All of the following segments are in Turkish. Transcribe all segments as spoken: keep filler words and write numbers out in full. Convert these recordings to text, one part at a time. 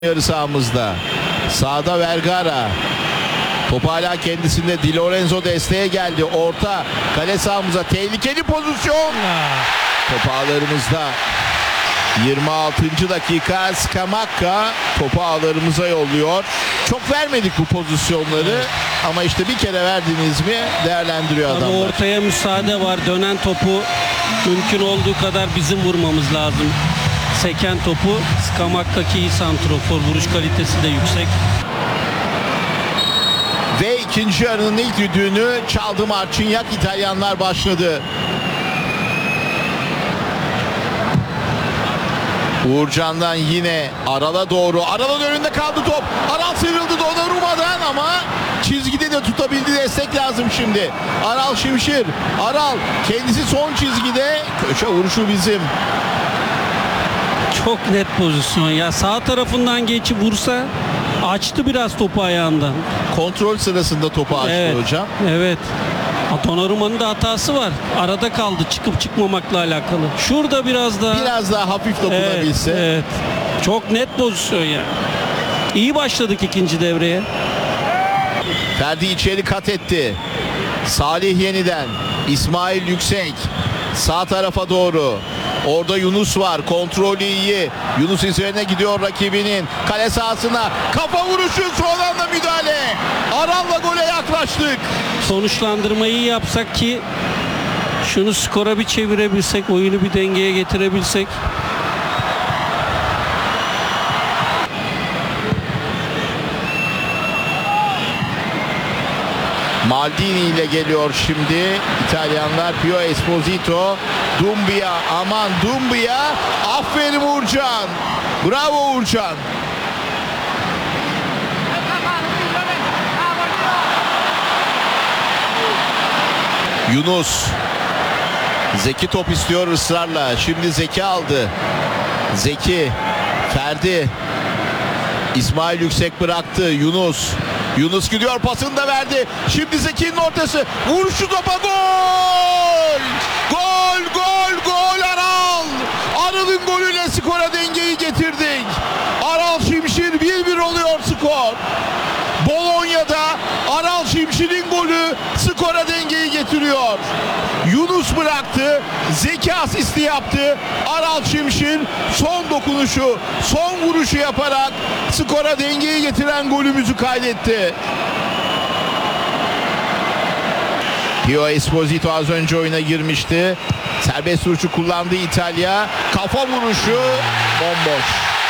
Yarı sahamızda. Sağda Vergara. Top hala kendisinde. Di Lorenzo desteğe geldi. Orta. Kale sahamıza. Tehlikeli pozisyon. Top ağlarımızda. yirmi altıncı dakika. Scamacca topu ağlarımıza yolluyor. Çok vermedik bu pozisyonları. Ama işte bir kere verdiniz mi değerlendiriyor Tabii adamlar. ortaya müsaade var. Dönen topu mümkün olduğu kadar bizim vurmamız lazım. Seken topu Scamacca iyi santrofor, vuruş kalitesi de yüksek. Ve ikinci yarının ilk düdüğünü çaldı Marcignac. İtalyanlar başladı. Uğurcan'dan yine Aral'a doğru. Aral'ın önünde kaldı top. Aral sıyrıldı Donnarumma'dan ama çizgide de tutabildi. Destek lazım şimdi. Aral Şimşir. Aral kendisi son çizgide. Köşe vuruşu bizim. Çok net pozisyon ya. Sağ tarafından geçip vursa açtı biraz topu ayağından. Kontrol sırasında topu açtı Evet, hocam. evet. Donnarumma'nın da hatası var. Arada kaldı çıkıp çıkmamakla alakalı. Şurada biraz daha Biraz daha hafif dokunabilse. Evet, evet. Çok net pozisyon ya. İyi başladık ikinci devreye. Ferdi içeri kat etti. Salih yeniden. İsmail Yüksek. Sağ tarafa doğru. Orada Yunus var. Kontrolü iyi. Yunus üzerine gidiyor rakibinin. Kale sahasına. Kafa vuruşu. Son anda müdahale. Aral'la gole yaklaştık. Sonuçlandırmayı iyi yapsak ki şunu skora bir çevirebilsek, oyunu bir dengeye getirebilsek. Maldini ile geliyor şimdi İtalyanlar. Pio Esposito. Doumbia, aman Doumbia. Aferin Uğurcan. Bravo Uğurcan. Yunus. Zeki top istiyor ısrarla. Şimdi Zeki aldı. Zeki. Ferdi. İsmail Yüksek bıraktı. Yunus. Yunus gidiyor, pasını da verdi. Şimdi Zeki'nin ortası. Vuruşu topa, gol! Gol, gol, gol Aral! Aral'ın golüyle skora dengeyi getirdik. Aral Şimşir bir bir oluyor skor. Bolonya'da Aral Şimşir'in golü skora dengeyi getiriyor. Yunus bıraktı. Zeki asisti yaptı. Aral Şimşir son dokunuşu, son vuruşu yaparak skora dengeyi getiren golümüzü kaydetti. Pio Esposito az önce oyuna girmişti. Serbest vuruşu kullandı İtalya. Kafa vuruşu bomboş.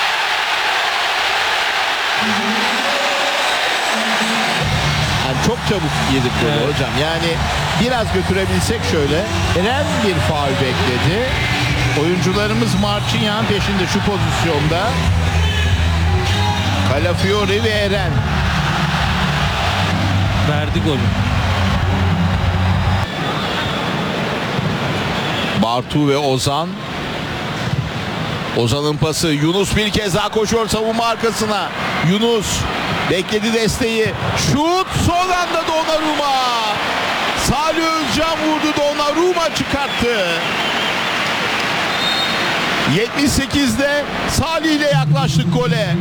Çok çabuk yedik golü Evet. hocam. Yani biraz götürebilsek şöyle. Eren bir faul bekledi. Oyuncularımız Marcignac'ın peşinde şu pozisyonda. Calafiori ve Eren. Verdi golü. Bartu ve Ozan. Ozan'ın pası. Yunus bir kez daha koşuyor savunma arkasına. Yunus bekledi desteği. Şut son anda Donnarumma. Salih Özcan vurdu. Donnarumma çıkarttı. yetmiş sekizde Salih ile yaklaştık gole.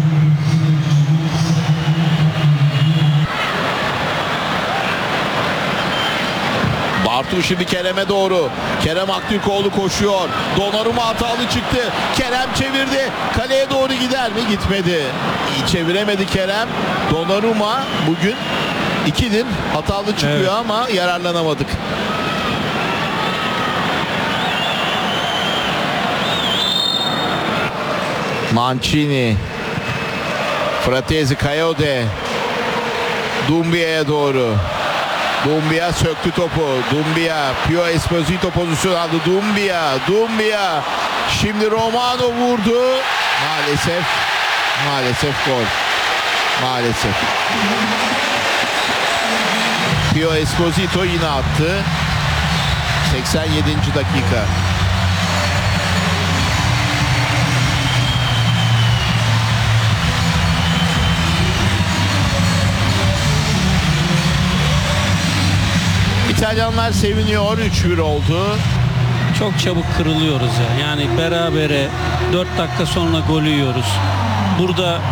Bartu şimdi Kerem'e doğru. Kerem Aktürkoğlu koşuyor. Donnarumma hatalı çıktı. Kerem çevirdi. Kaleye doğru gider mi? Gitmedi. İyi çeviremedi Kerem. Donnarumma bugün ikidir. Hatalı çıkıyor Evet. ama yararlanamadık. Mancini. Fratesi, Coyote. Doumbia'ya doğru. Doumbia söktü topu. Doumbia, Pio Esposito pozisyon aldı. Doumbia, Doumbia. Şimdi Romano vurdu. Maalesef, maalesef gol. Maalesef. Pio Esposito yine attı. seksen yedinci dakika. İtalyanlar seviniyor. üç bir oldu. Çok çabuk kırılıyoruz ya. Yani berabere dört dakika sonra golü yiyoruz. burada